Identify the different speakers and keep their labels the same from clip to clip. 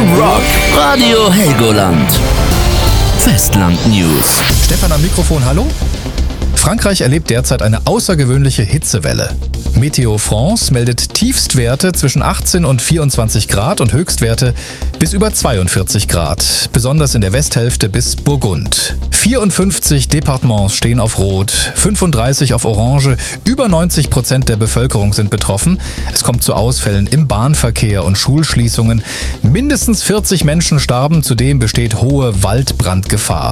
Speaker 1: Rock. Radio Helgoland. Festland News.
Speaker 2: Stefan am Mikrofon, hallo. Frankreich erlebt derzeit eine außergewöhnliche Hitzewelle. Meteo France meldet Tiefstwerte zwischen 18 und 24 Grad und Höchstwerte bis über 42 Grad, besonders in der Westhälfte bis Burgund. 54 Departements stehen auf Rot, 35 auf Orange, über 90% der Bevölkerung sind betroffen. Es kommt zu Ausfällen im Bahnverkehr und Schulschließungen. Mindestens 40 Menschen starben, zudem besteht hohe Waldbrandgefahr.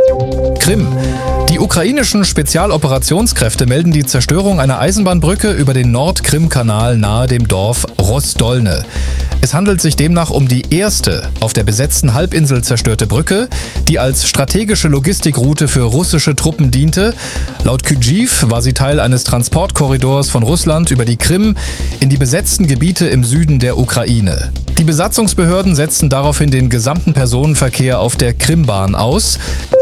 Speaker 2: Krim. Die ukrainischen Spezialoperationskräfte melden die Zerstörung einer Eisenbahnbrücke über den Nordkrim-Kanal nahe dem Dorf Rosdolne. Es handelt sich demnach um die erste auf der besetzten Halbinsel zerstörte Brücke, die als strategische Logistikroute für russische Truppen diente. Laut Kyjiv war sie Teil eines Transportkorridors von Russland über die Krim in die besetzten Gebiete im Süden der Ukraine. Die Besatzungsbehörden setzten daraufhin den gesamten Personenverkehr auf der Krimbahn aus.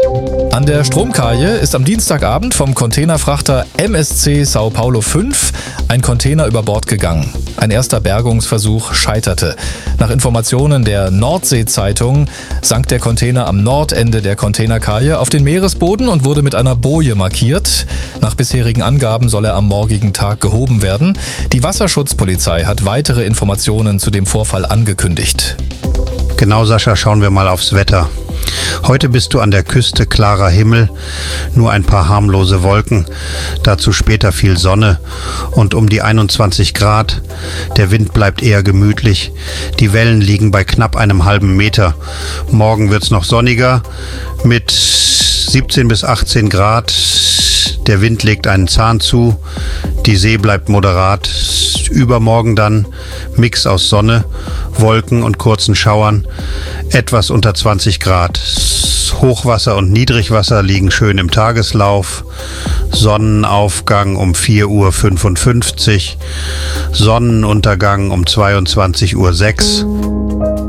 Speaker 2: An der Stromkaje ist am Dienstagabend vom Containerfrachter MSC São Paulo 5 ein Container über Bord gegangen. Ein erster Bergungsversuch scheiterte. Nach Informationen der Nordsee-Zeitung sank der Container am Nordende der Containerkaje auf den Meeresboden und wurde mit einer Boje markiert. Nach bisherigen Angaben soll er am morgigen Tag gehoben werden. Die Wasserschutzpolizei hat weitere Informationen zu dem Vorfall angekündigt.
Speaker 3: Genau, Sascha, schauen wir mal aufs Wetter. Heute bist du an der Küste, klarer Himmel, nur ein paar harmlose Wolken, dazu später viel Sonne und um die 21 Grad. Der Wind bleibt eher gemütlich, die Wellen liegen bei knapp einem halben Meter. Morgen wird's noch sonniger mit 17 bis 18 Grad. Der Wind legt einen Zahn zu, die See bleibt moderat. Übermorgen dann Mix aus Sonne, Wolken und kurzen Schauern, etwas unter 20 Grad. Hochwasser und Niedrigwasser liegen schön im Tageslauf. Sonnenaufgang um 4:55 Uhr, Sonnenuntergang um 22:06 Uhr.